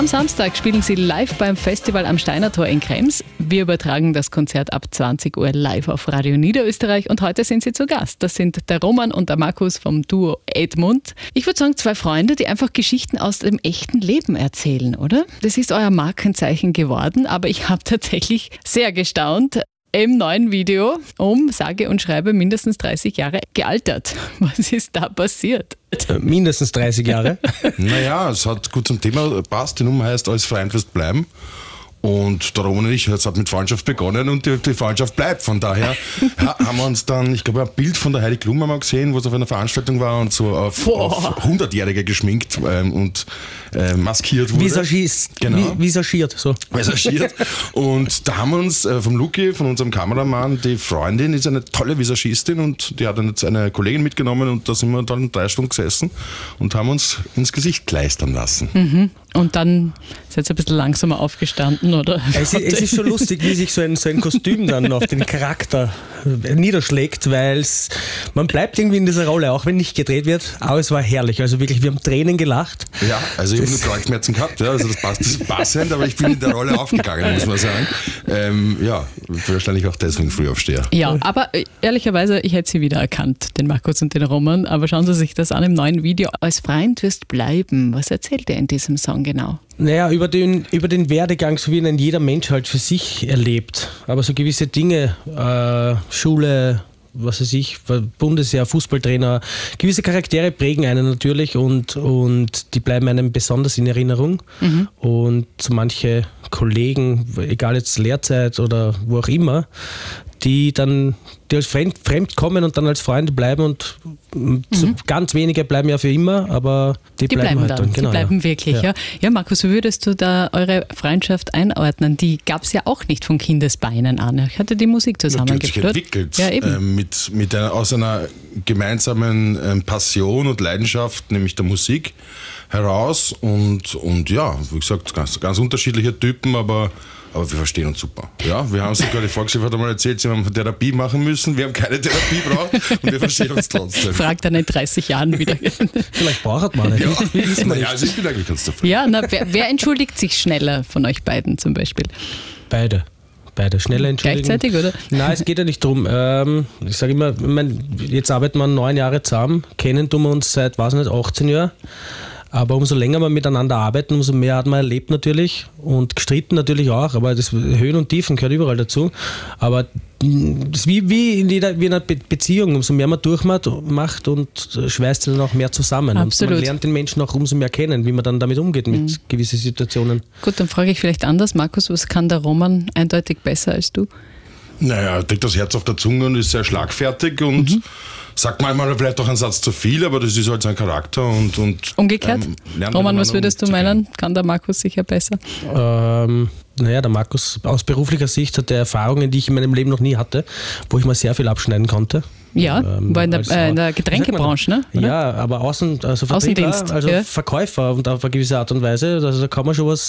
Am Samstag spielen sie live beim Festival am Steinertor in Krems. Wir übertragen das Konzert ab 20 Uhr live auf Radio Niederösterreich und heute sind sie zu Gast. Das sind der Roman und der Markus vom Duo Edmund. Ich würde sagen, zwei Freunde, die einfach Geschichten aus dem echten Leben erzählen, oder? Das ist euer Markenzeichen geworden, aber ich habe tatsächlich sehr gestaunt. Im neuen Video sage und schreibe mindestens 30 Jahre gealtert. Was ist da passiert? Mindestens 30 Jahre. Naja, es hat gut zum Thema passt. Die Nummer heißt Als Freund wirst bleiben. Und der Roman und ich, es hat mit Freundschaft begonnen und die Freundschaft bleibt. Von daher haben wir uns dann, ich glaube, ein Bild von der Heidi Klum mal gesehen, wo es auf einer Veranstaltung war und so auf 100-Jährige geschminkt und maskiert wurde. Visagist. Genau. Visagiert. So. Visagiert. Und da haben wir uns vom Luki, von unserem Kameramann, die Freundin ist eine tolle Visagistin und die hat dann jetzt eine Kollegin mitgenommen und da sind wir dann 3 Stunden gesessen und haben uns ins Gesicht kleistern lassen. Mhm. Und dann seid ihr ein bisschen langsamer aufgestanden, oder? Es ist schon lustig, wie sich so ein Kostüm dann auf den Charakter niederschlägt, weil man bleibt irgendwie in dieser Rolle, auch wenn nicht gedreht wird, aber es war herrlich. Also wirklich, wir haben Tränen gelacht. Ja, also ich habe nur Kreuzschmerzen gehabt, ja, also das ist passend, aber ich bin in der Rolle aufgegangen, muss man sagen. Wahrscheinlich auch deswegen Frühaufsteher. Ja, aber ehrlicherweise, ich hätte sie wieder erkannt, den Markus und den Roman, aber schauen Sie sich das an im neuen Video. Als Freund wirst bleiben. Was erzählt er in diesem Song genau? Naja, über den Werdegang, so wie ihn jeder Mensch halt für sich erlebt. Aber so gewisse Dinge, Schule, was weiß ich, Bundesheer, Fußballtrainer, gewisse Charaktere prägen einen natürlich und die bleiben einem besonders in Erinnerung. Mhm. Und so manche Kollegen, egal jetzt Lehrzeit oder wo auch immer, die als fremd kommen und dann als Freunde bleiben und so ganz wenige bleiben ja für immer, aber die bleiben halt dann. Genau, die bleiben wirklich, ja. Ja, Markus, wie würdest du da eure Freundschaft einordnen? Die gab es ja auch nicht von Kindesbeinen an. Ich hatte die Musik zusammengeführt. Entwickelt, ja, eben. Aus einer gemeinsamen Passion und Leidenschaft, nämlich der Musik, heraus und ja, wie gesagt, ganz unterschiedliche Typen, aber wir verstehen uns super. Ja, wir haben sogar, die Volkswirtin hat einmal erzählt, sie haben Therapie machen müssen, wir haben keine Therapie braucht und wir verstehen uns trotzdem. Fragt dann in 30 Jahren wieder. Vielleicht braucht man nicht. Ja, also ich bin eigentlich ganz zufrieden. Ja, wer entschuldigt sich schneller von euch beiden zum Beispiel? Beide schneller entschuldigen. Gleichzeitig, oder? Nein, es geht ja nicht drum. Ich sage immer, jetzt arbeiten wir 9 Jahre zusammen, kennen tun wir uns seit, 18 Jahren. Aber umso länger wir miteinander arbeiten, umso mehr hat man erlebt natürlich und gestritten natürlich auch, aber das Höhen und Tiefen gehört überall dazu. Aber das ist wie in einer Beziehung, umso mehr man durchmacht und schweißt dann auch mehr zusammen. Absolut. Und man lernt den Menschen auch umso mehr kennen, wie man dann damit umgeht mit gewissen Situationen. Gut, dann frage ich vielleicht anders. Markus, was kann der Roman eindeutig besser als du? Naja, er trägt das Herz auf der Zunge und ist sehr schlagfertig und sagt manchmal vielleicht auch einen Satz zu viel, aber das ist halt sein Charakter und umgekehrt? Roman, was würdest du meinen? Kann der Markus sicher besser? Der Markus aus beruflicher Sicht hat Erfahrungen, die ich in meinem Leben noch nie hatte, wo ich mal sehr viel abschneiden konnte. Ja, war in der Getränkebranche, ne? Oder? Ja, aber Vertriebler, Außendienst, Verkäufer und auf eine gewisse Art und Weise, also da kann man schon was